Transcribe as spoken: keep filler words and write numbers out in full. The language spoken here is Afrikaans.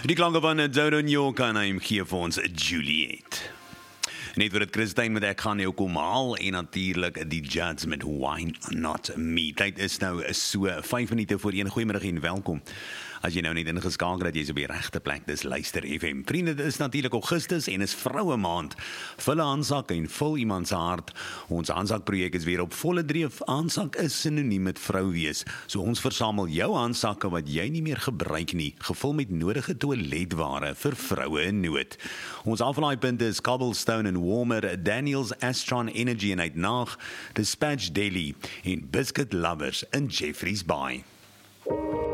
Die klanke van Dodo Njoka en hy gee vir ons Juliet. Net vir dit Christine met ek gaan jou kom haal en natuurlik die Judds met Why Not Me. Tyd is nou so vyf minute voor een. Goeiemiddag en welkom. As jy nou net ingeskakel het, jy is op die regte plek, dis Luister F M. Vriende, dit is natuurlik Augustus en is vroue maand. Vulle aansak en vul iemand se hart. Ons aansakprojek is weer op volle dreef. Aansak is sinoniem met vrou wees. So ons versamel jou aansakke wat jy nie meer gebruik nie, gevul met nodige toiletware vir vroue in nood. Ons aflaaipunte is Cobblestone en Warmer, Daniels Astron Energy en Uitnaag, Dispatch Daily en Biscuit Lovers in Jeffreys Bay.